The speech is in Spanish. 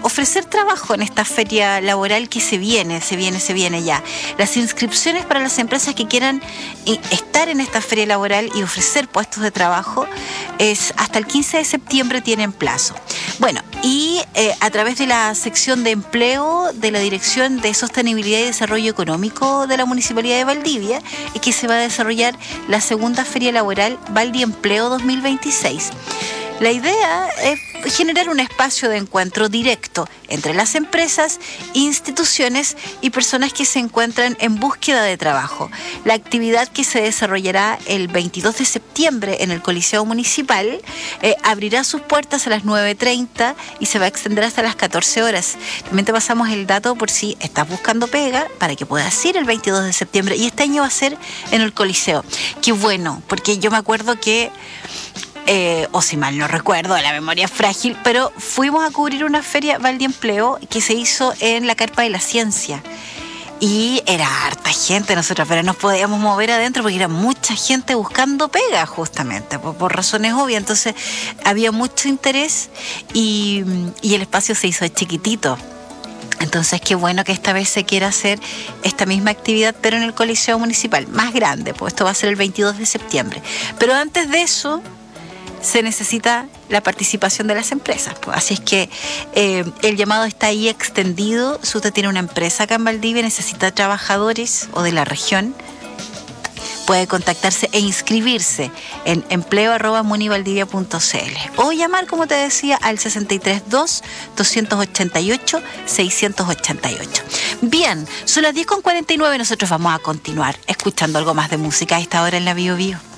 ofrecer trabajo en esta feria laboral que se viene ya. Las inscripciones para las empresas que quieran estar en esta feria laboral y ofrecer puestos de trabajo es hasta el 15 de septiembre tienen plazo. Bueno, y a través de la sección de empleo de la Dirección de Sostenibilidad y Desarrollo Económico de la Municipalidad de Valdivia es que se va a desarrollar la segunda feria laboral Valdiempleo 2026. La idea es generar un espacio de encuentro directo entre las empresas, instituciones y personas que se encuentran en búsqueda de trabajo. La actividad, que se desarrollará el 22 de septiembre en el Coliseo Municipal, abrirá sus puertas a las 9:30 y se va a extender hasta las 14 horas. También te pasamos el dato por si estás buscando pega para que puedas ir el 22 de septiembre. Y este año va a ser en el Coliseo. Qué bueno, porque yo me acuerdo que o si mal no recuerdo, la memoria es frágil, pero fuimos a cubrir una feria Valdiempleo que se hizo en la Carpa de la Ciencia. Y era harta gente, nosotros pero nos podíamos mover adentro porque era mucha gente buscando pega, justamente, por razones obvias. Entonces había mucho interés y el espacio se hizo chiquitito. Entonces, qué bueno que esta vez se quiera hacer esta misma actividad, pero en el Coliseo Municipal, más grande, pues esto va a ser el 22 de septiembre. Pero antes de eso se necesita la participación de las empresas. Así es que el llamado está ahí extendido. Si usted tiene una empresa acá en Valdivia, necesita trabajadores o de la región, puede contactarse e inscribirse en empleo@munivaldivia.cl o llamar, como te decía, al 632-288-688. Bien, son las 10:49, nosotros vamos a continuar escuchando algo más de música a esta hora en la Bio Bio.